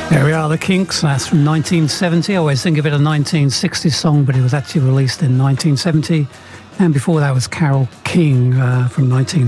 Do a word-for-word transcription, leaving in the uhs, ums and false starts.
There we are, The Kinks. That's from nineteen seventy. I always think of it as a nineteen sixties song, but it was actually released in nineteen seventy. And before that was Carole King uh, from nineteen